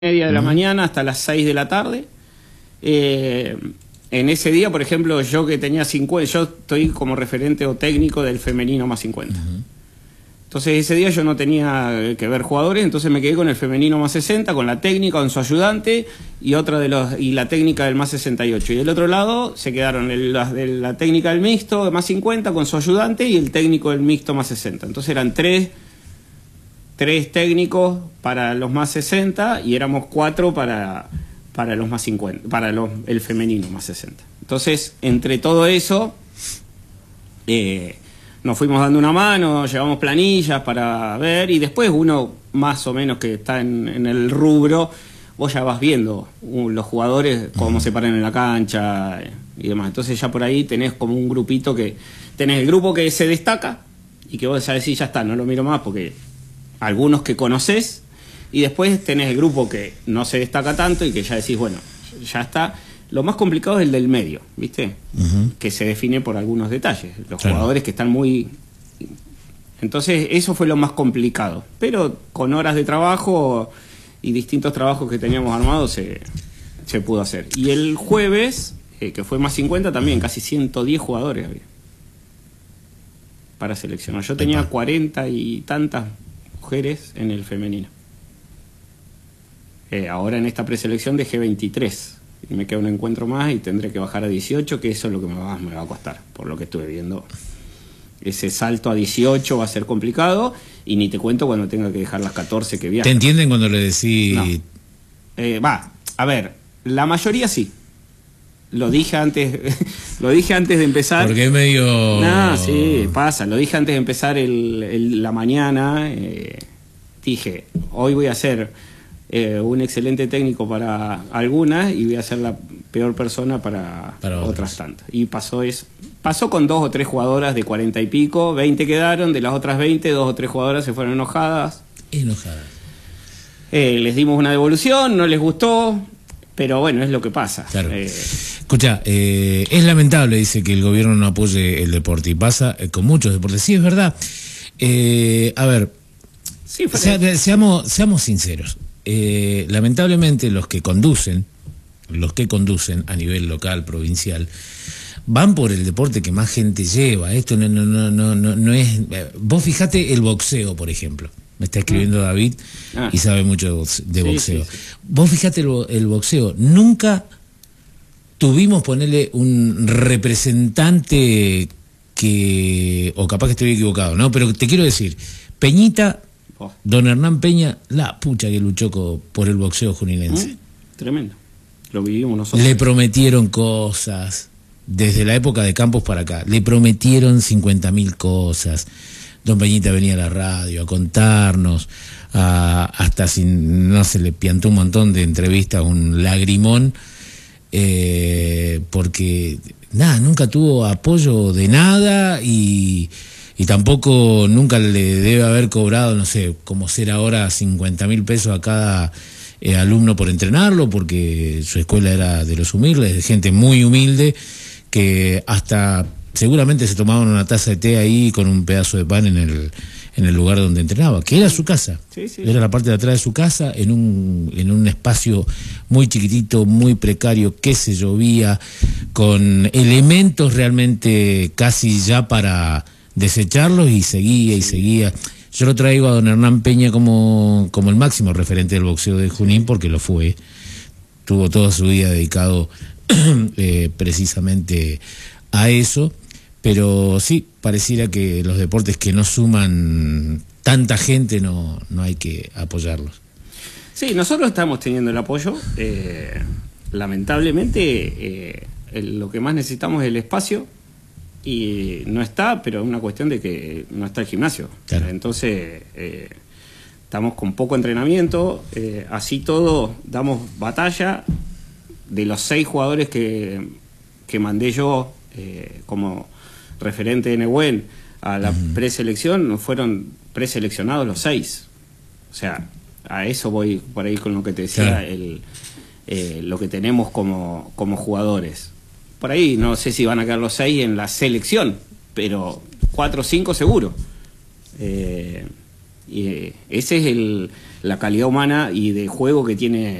media de la mañana hasta las 6 de la tarde. En ese día, por ejemplo, yo que tenía 50, yo estoy como referente o técnico del femenino más 50. Entonces ese día yo no tenía que ver jugadores, entonces me quedé con el femenino más 60, con la técnica, con su ayudante y la técnica del más 68. Y del otro lado se quedaron las de la técnica del mixto más 50 con su ayudante y el técnico del mixto más 60. Entonces eran tres técnicos para los más 60 y éramos 4 para los más 50, el femenino más 60. Entonces, entre todo eso, nos fuimos dando una mano, llevamos planillas para ver, y después uno más o menos que está en el rubro, vos ya vas viendo los jugadores cómo se paran en la cancha y demás. Entonces ya por ahí tenés como un grupito tenés el grupo que se destaca y que vos ya decís, ya está, no lo miro más porque algunos que conocés, y después tenés el grupo que no se destaca tanto y que ya decís, bueno, ya está. Lo más complicado es el del medio, ¿viste? Que se define por algunos detalles. Los jugadores que están muy... Entonces, eso fue lo más complicado. Pero con horas de trabajo y distintos trabajos que teníamos armados, se pudo hacer. Y el jueves, que fue más 50, también casi 110 jugadores había para seleccionar. Yo tenía 40 y tantas mujeres en el femenino. Ahora en esta preselección dejé 23. Y me queda un encuentro más y tendré que bajar a 18, que eso es lo que me va a costar, por lo que estuve viendo. Ese salto a 18 va a ser complicado, y ni te cuento cuando tenga que dejar las 14 que viajan. ¿Te entienden cuando le decís...? No. A ver, la mayoría sí. Lo dije antes de empezar. Porque es medio... No, sí, pasa. Lo dije antes de empezar la mañana. Dije, hoy voy a ser un excelente técnico para algunas y voy a ser la peor persona para otras tantas. Y pasó eso. Pasó con 2 o 3 jugadoras de 40 y pico, 20 quedaron, de las otras 20, 2 o 3 jugadoras se fueron enojadas. Les dimos una devolución, no les gustó, pero bueno, es lo que pasa. Claro. Escucha, es lamentable, dice, que el gobierno no apoye el deporte, y pasa con muchos deportes. Sí, es verdad. A ver, sí, seamos sinceros. Lamentablemente los que conducen a nivel local, provincial, van por el deporte que más gente lleva. Esto no es... Vos fijate el boxeo, por ejemplo. Me está escribiendo David y sabe mucho de boxeo. Sí. Vos fijate el boxeo. Nunca tuvimos, ponerle un representante o capaz que estoy equivocado, ¿no? Pero te quiero decir, Peñita, don Hernán Peña, la pucha que luchó por el boxeo juninense. Tremendo. Lo vivimos nosotros. Le prometieron cosas desde la época de Campos para acá. Le prometieron 50.000 cosas. Don Peñita venía a la radio a contarnos, hasta si no se le piantó un montón de entrevistas, un lagrimón, porque nunca tuvo apoyo de nada, y tampoco nunca le debe haber cobrado, no sé, como ser ahora 50.000 pesos a cada alumno por entrenarlo, porque su escuela era de los humildes, de gente muy humilde, que hasta seguramente se tomaban una taza de té ahí con un pedazo de pan en el lugar donde entrenaba, que era su casa. Sí. Era la parte de atrás de su casa, en un espacio muy chiquitito, muy precario, que se llovía, con elementos realmente casi ya para desecharlos, y seguía. Yo lo traigo a don Hernán Peña como el máximo referente del boxeo de Junín, porque lo fue. Tuvo toda su vida dedicado precisamente a eso. Pero sí, pareciera que los deportes que no suman tanta gente no hay que apoyarlos. Sí, nosotros estamos teniendo el apoyo. Lamentablemente, lo que más necesitamos es el espacio, y no está, pero es una cuestión de que no está el gimnasio. Claro. Entonces, estamos con poco entrenamiento. Así todo, damos batalla. De los 6 jugadores que mandé yo como referente de Nehuen a la preselección, fueron preseleccionados los 6. O sea, a eso voy por ahí con lo que te decía, claro. Lo que tenemos como jugadores. Por ahí no sé si van a quedar los 6 en la selección, pero 4 o 5 seguro. Ese es la calidad humana y de juego que tiene